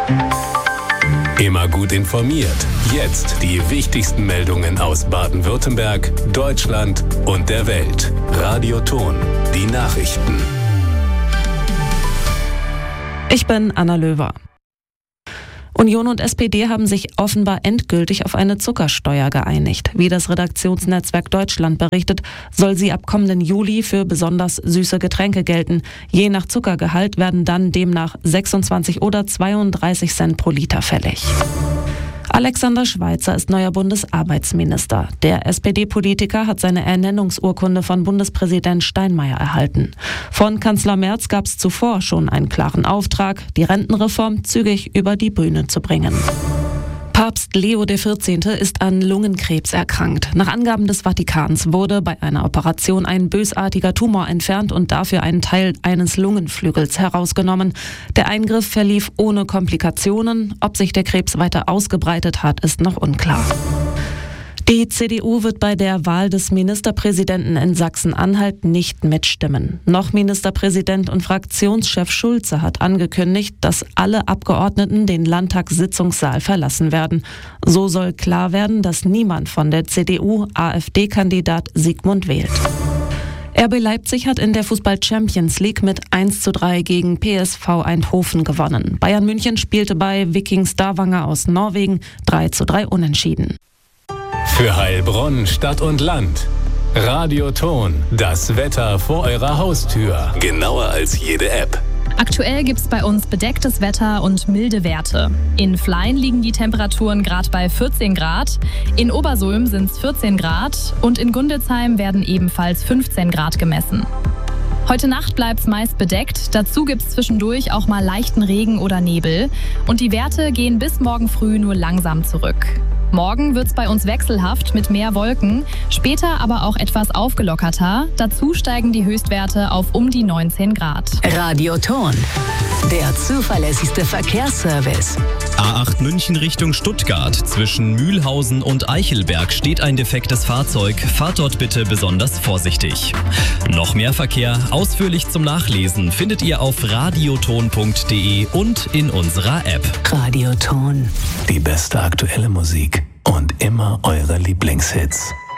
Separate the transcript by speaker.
Speaker 1: Immer gut informiert. Jetzt die wichtigsten Meldungen aus Baden-Württemberg, Deutschland und der Welt. Radio Ton, die Nachrichten.
Speaker 2: Ich bin Anna Löwer. Union und SPD haben sich offenbar endgültig auf eine Zuckersteuer geeinigt. Wie das Redaktionsnetzwerk Deutschland berichtet, soll sie ab kommenden Juli für besonders süße Getränke gelten. Je nach Zuckergehalt werden dann demnach 26 oder 32 Cent pro Liter fällig. Alexander Schweitzer ist neuer Bundesarbeitsminister. Der SPD-Politiker hat seine Ernennungsurkunde von Bundespräsident Steinmeier erhalten. Von Kanzler Merz gab es zuvor schon einen klaren Auftrag, die Rentenreform zügig über die Bühne zu bringen. Papst Leo XIV. Ist an Lungenkrebs erkrankt. Nach Angaben des Vatikans wurde bei einer Operation ein bösartiger Tumor entfernt und dafür ein Teil eines Lungenflügels herausgenommen. Der Eingriff verlief ohne Komplikationen. Ob sich der Krebs weiter ausgebreitet hat, ist noch unklar. Die CDU wird bei der Wahl des Ministerpräsidenten in Sachsen-Anhalt nicht mitstimmen. Noch Ministerpräsident und Fraktionschef Schulze hat angekündigt, dass alle Abgeordneten den Landtagssitzungssaal verlassen werden. So soll klar werden, dass niemand von der CDU AfD-Kandidat Sigmund wählt. RB Leipzig hat in der Fußball-Champions League mit 1:3 gegen PSV Eindhoven gewonnen. Bayern München spielte bei Viking Stavanger aus Norwegen 3:3 unentschieden.
Speaker 1: Für Heilbronn, Stadt und Land. Radio Ton, das Wetter vor eurer Haustür. Genauer als jede App.
Speaker 3: Aktuell gibt's bei uns bedecktes Wetter und milde Werte. In Flein liegen die Temperaturen gerade bei 14 Grad, in Obersulm sind's 14 Grad und in Gundelsheim werden ebenfalls 15 Grad gemessen. Heute Nacht bleibt's meist bedeckt, dazu gibt's zwischendurch auch mal leichten Regen oder Nebel und die Werte gehen bis morgen früh nur langsam zurück. Morgen wird's bei uns wechselhaft mit mehr Wolken, später aber auch etwas aufgelockerter. Dazu steigen die Höchstwerte auf um die 19 Grad.
Speaker 4: Radio Ton, der zuverlässigste Verkehrsservice.
Speaker 5: A8 München Richtung Stuttgart. Zwischen Mühlhausen und Eichelberg steht ein defektes Fahrzeug. Fahrt dort bitte besonders vorsichtig. Noch mehr Verkehr, ausführlich zum Nachlesen, findet ihr auf radioton.de und in unserer App.
Speaker 4: Radio Ton.
Speaker 1: Die beste aktuelle Musik und immer eure Lieblingshits.